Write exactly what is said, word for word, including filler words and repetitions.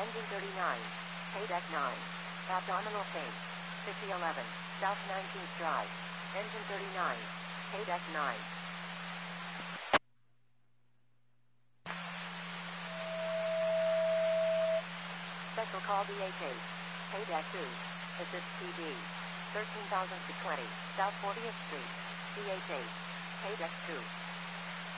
Engine thirty-nine. Paydeck nine. Abdominal pain. fifty eleven. South nineteenth Drive. Engine thirty-nine. Paydeck nine. Special call D H eight. Paydeck two. Assist P D. thirteen thousand to twenty. South fortieth Street. D H eight. Paydeck two.